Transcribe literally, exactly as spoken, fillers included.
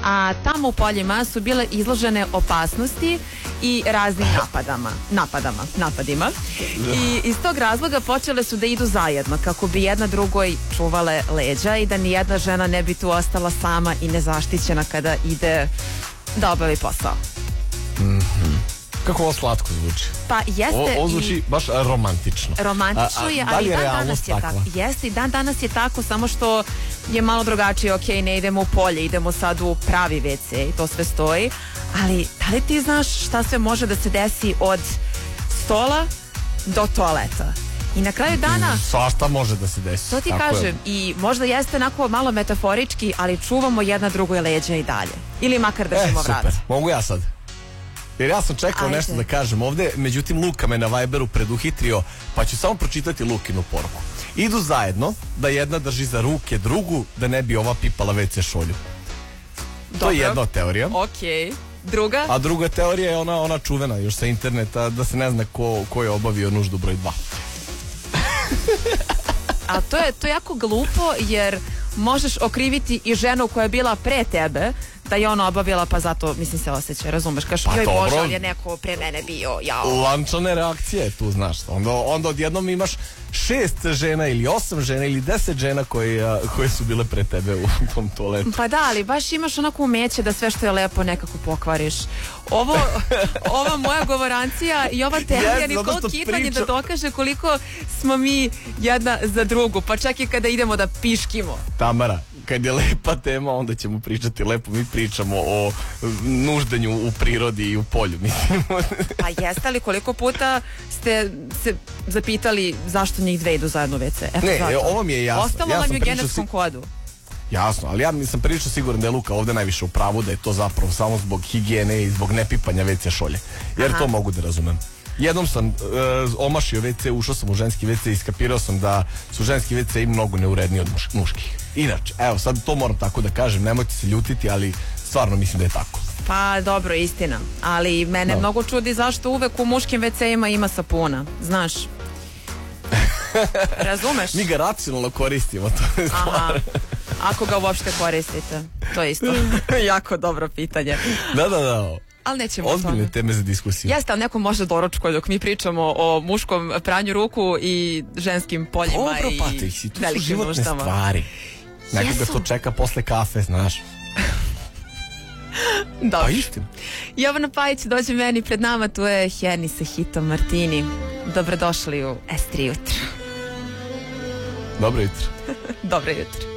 a tamo u poljima su bile izložene opasnosti i raznim napadama, napadama, napadima. I iz tog razloga počele su da idu zajedno kako bi jedna drugoj čuvale leđa i da nijedna žena ne bi tu ostala sama i nezaštićena kada ide da obavi posao. Mhm. Kako ovo slatko zvuči. Pa jeste. Ovo, ovo zvuči i baš romantično. Romantično je, a, a, da ali li je dan danas je tako. Jeste, i dan danas je tako, samo što je malo drugačije. Ok, ne idemo u polje, idemo sad u pravi ve ce i to sve stoji. Ali da li ti znaš šta sve može da se desi od stola do toaleta? I na kraju dana... Svašta može da se desi. To ti tako kažem. Je. I možda jeste onako malo metaforički, ali čuvamo jedna drugoj leđa i dalje. Ili makar držimo e, vrat. Super, mogu ja sad? Jer ja sam čekao Ajde. nešto da kažem ovde, međutim Luka me na Viberu preduhitrio, pa ću samo pročitati Lukinu poruku. Idu zajedno, da jedna drži za ruke drugu, da ne bi ova pipala ve ce šolju. Dobro. To je jedna od teorija. Ok. Druga? A druga teorija je ona, ona čuvena još sa interneta, da se ne zna ko, ko je obavio nuždu broj dva. A to je, to je jako glupo, jer možeš okriviti i ženu koja je bila pre tebe da je ona obavila, pa zato, mislim, se osjeća, razumeš, kaš, pa joj dobro. Bože, ali je neko pre mene bio, jao. Lančane reakcije tu, znaš, onda, onda odjednom imaš šest žena ili osam žena ili deset žena koje, koje su bile pre tebe u tom toaletu. Pa da, ali baš imaš onako umeće da sve što je lepo nekako pokvariš. Ovo, ova moja govorancija i ova teorija yes, Nicole Kidman je da dokaže koliko smo mi jedna za drugu, pa čak i kada idemo da piškimo. Tamara, kad je lepa tema, onda ćemo pričati lepo. Mi pričamo o nuždenju u prirodi i u polju, mislim. Pa jeste li koliko puta ste se zapitali zašto njih dve idu zajedno u ve ce? Eto, ne, zato. ovo mi je jasno. Ostalo ja nam sam je u genetskom si... kodu. Jasno, ali ja sam prilično siguran da je Luka ovde najviše u pravu, da je to zapravo samo zbog higijene i zbog nepipanja ve ce šolje. Jer Aha. to mogu da razumem. Jednom sam uh, omašio ve ce, ušao sam u ženski ve ce i iskapirao sam da su ženski ve ce i mnogo neuredniji od muš, muških. Inače, evo, sad to moram tako da kažem, nemojte se ljutiti, ali stvarno mislim da je tako. Pa dobro, istina, ali mene no. mnogo čudi zašto uvek u muškim ve ceima ima sapuna, znaš. Razumeš? Mi ga racionalno koristimo, to je stvar. Aha. Ako ga uopšte koristite, to je isto jako dobro pitanje. Da, da, da. Ali nećemo ozbiljne teme za diskusiju. Jeste, ali neko može doručko dok mi pričamo o muškom pranju ruku i ženskim poljima. Dobro, i pa ti si, tu su životne nuštama. Stvari. Nekoga to čeka posle kafe, znaš. Dobro. Pa istina. Jovana Pajić dođe meni, pred nama tu je Heni sa hitom Martini. Dobrodošli u es tri jutro. Dobro jutro. Dobro jutro.